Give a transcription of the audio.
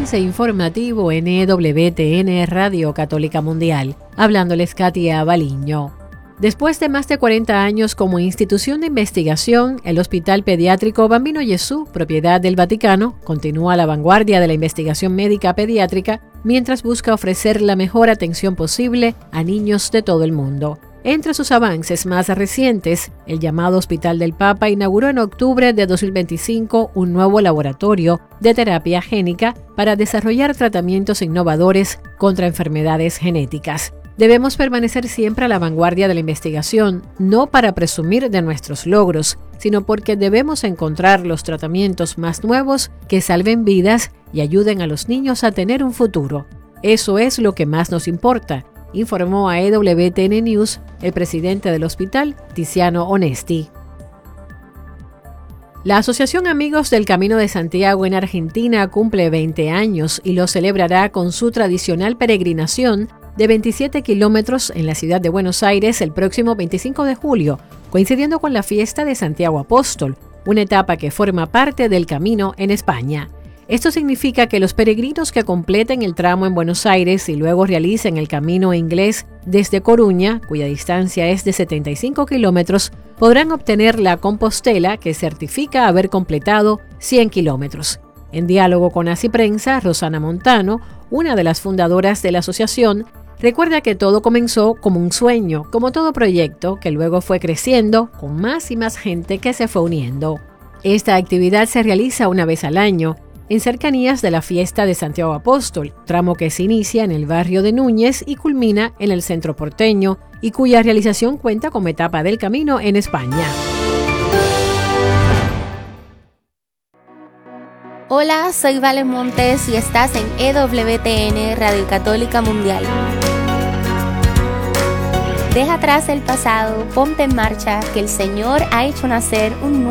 avance informativo en EWTN Radio Católica Mundial. Hablándoles Katia Baliño. Después de más de 40 años como institución de investigación, el Hospital Pediátrico Bambino Gesù, propiedad del Vaticano, continúa a la vanguardia de la investigación médica pediátrica mientras busca ofrecer la mejor atención posible a niños de todo el mundo. Entre sus avances más recientes, el llamado Hospital del Papa inauguró en octubre de 2025 un nuevo laboratorio de terapia génica para desarrollar tratamientos innovadores contra enfermedades genéticas. Debemos permanecer siempre a la vanguardia de la investigación, no para presumir de nuestros logros, sino porque debemos encontrar los tratamientos más nuevos que salven vidas y ayuden a los niños a tener un futuro. Eso es lo que más nos importa, informó a EWTN News el presidente del hospital, Tiziano Onesti. La Asociación Amigos del Camino de Santiago en Argentina cumple 20 años y lo celebrará con su tradicional peregrinación de 27 kilómetros en la ciudad de Buenos Aires el próximo 25 de julio, coincidiendo con la fiesta de Santiago Apóstol, una etapa que forma parte del camino en España. Esto significa que los peregrinos que completen el tramo en Buenos Aires y luego realicen el camino inglés desde Coruña, cuya distancia es de 75 kilómetros, podrán obtener la Compostela que certifica haber completado 100 kilómetros. En diálogo con Así Prensa, Rosana Montano, una de las fundadoras de la asociación, recuerda que todo comenzó como un sueño, como todo proyecto, que luego fue creciendo con más y más gente que se fue uniendo. Esta actividad se realiza una vez al año, en cercanías de la fiesta de Santiago Apóstol, tramo que se inicia en el barrio de Núñez y culmina en el centro porteño, y cuya realización cuenta como etapa del camino en España. Hola, soy Valen Montes y estás en EWTN Radio Católica Mundial. Deja atrás el pasado, ponte en marcha, que el Señor ha hecho nacer un